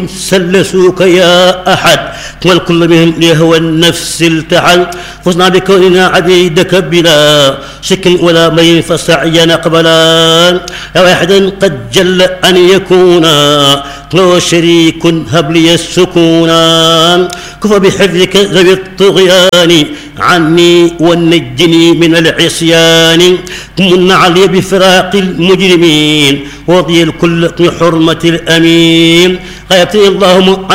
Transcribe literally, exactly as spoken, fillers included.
سلسوك يا أحد والكل بهم لهوى النفس التحل فزنا بكوننا عبيدك بلا شك ولا مين فسعينا قبلا يا واحدا قد جل أن يكون له شريك هب لي السكونا كفى بحفظك ذوي الطغيان عني ونجني من العصيان من علي بفراق المجرمين وضي الكل بحرمة الأمين غيبتني اللهم